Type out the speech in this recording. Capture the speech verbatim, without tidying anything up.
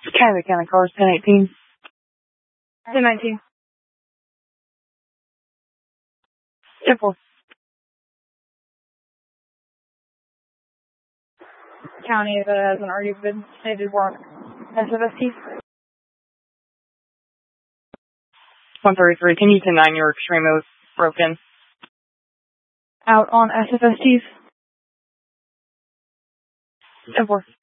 County County cars, ten eighteen. ten nineteen. ten four. County that hasn't already been stated warrant. S F S T. one thirty-three, can you ten nine your extremely broken? Out on S F S Ts. ten four.